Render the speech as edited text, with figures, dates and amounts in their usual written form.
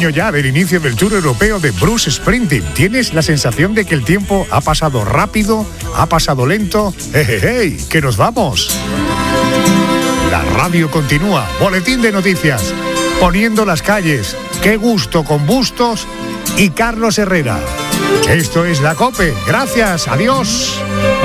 año ya del inicio del Tour Europeo de Bruce Springsteen. ¿Tienes la sensación de que el tiempo ha pasado rápido, ha pasado lento? ¡Hey, que nos vamos! La radio continúa. Boletín de noticias. Poniendo las calles. Qué gusto con Bustos y Carlos Herrera. Esto es La COPE. Gracias. Adiós.